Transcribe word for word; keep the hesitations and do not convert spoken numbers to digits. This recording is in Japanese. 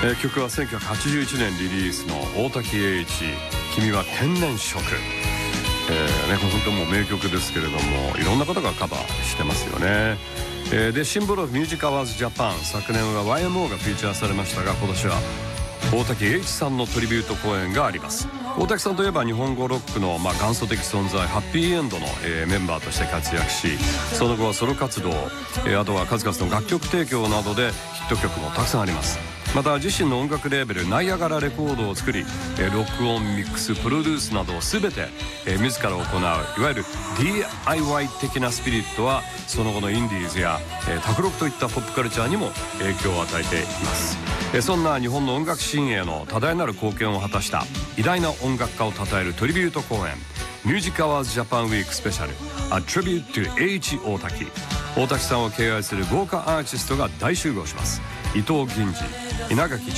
えー、曲はせんきゅうひゃくはちじゅういちねんリリースの大滝栄一君は天然色、えーね、これ本当にもう名曲ですけれども、いろんな方がカバーしてますよね。えー、でシンボルオブミュージックアワーズジャパン、昨年は ワイエムオー がフィーチャーされましたが、今年は大滝栄一さんのトリビュート公演があります。大滝さんといえば日本語ロックの、まあ、元祖的存在ハッピーエンドの、えー、メンバーとして活躍し、その後はソロ活動、えー、あとは数々の楽曲提供などでヒット曲もたくさんあります。また自身の音楽レーベルナイアガラレコードを作り、えー、録音ミックスプロデュースなどを全て、えー、自ら行ういわゆる ディーアイワイ 的なスピリットは、その後のインディーズや、えー、卓録といったポップカルチャーにも影響を与えています。えー、そんな日本の音楽シーンへの多大なる貢献を果たした偉大な音楽家を称えるトリビュート公演、ミュージックアワーズジャパンウィークスペシャル A Tribute to H 大滝。大滝さんを敬愛する豪華アーティストが大集合します。伊藤銀次、稲垣